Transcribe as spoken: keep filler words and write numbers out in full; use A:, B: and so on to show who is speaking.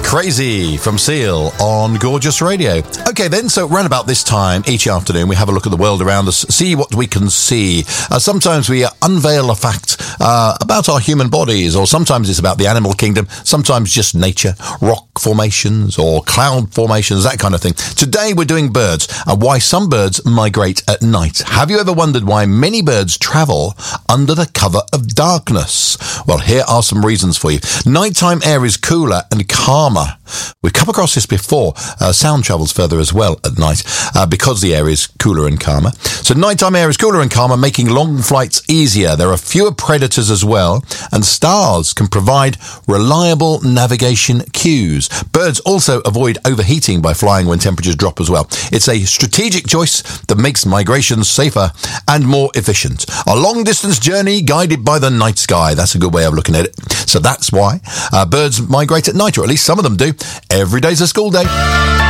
A: Crazy from Seal on Gorgeous Radio. Okay then, so round about this time each afternoon we have a look at the world around us, see what we can see. Uh, sometimes we unveil a fact uh, about our human bodies, or sometimes it's about the animal kingdom, sometimes just nature, rock formations or cloud formations, that kind of thing. Today we're doing birds and why some birds migrate at night. Have you ever wondered why many birds travel under the cover of darkness? Well, here are some reasons for you. Nighttime air is cooler and calmer. We've come across this before. Uh, sound travels further as well at night uh, because the air is cooler and calmer. So nighttime air is cooler and calmer, making long flights easier. There are fewer predators as well, and stars can provide reliable navigation cues. Birds also avoid overheating by flying when temperatures drop as well. It's a strategic choice that makes migration safer and more efficient. A long-distance journey guided by the night sky. That's a good way of looking at it. So that's why uh, birds migrate at night, or at least some of them do. Every day's a school day.